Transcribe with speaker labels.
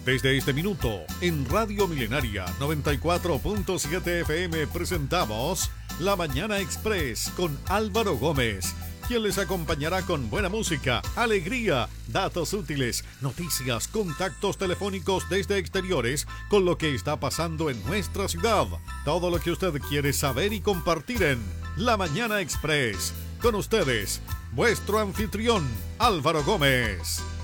Speaker 1: Desde este minuto, en Radio Milenaria 94.7 FM presentamos La Mañana Express con Álvaro Gómez, quien les acompañará con buena música, alegría, datos útiles, noticias, contactos telefónicos desde exteriores con lo que está pasando en nuestra ciudad. Todo lo que usted quiere saber y compartir en La Mañana Express. Con ustedes, vuestro anfitrión, Álvaro Gómez.